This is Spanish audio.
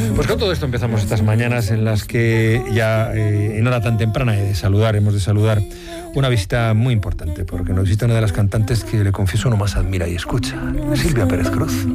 Pues con todo esto empezamos estas mañanas en las que ya en hora tan temprana hemos de saludar una visita muy importante, porque nos visita una de las cantantes que, le confieso, uno más admira y escucha, Silvia Pérez Cruz.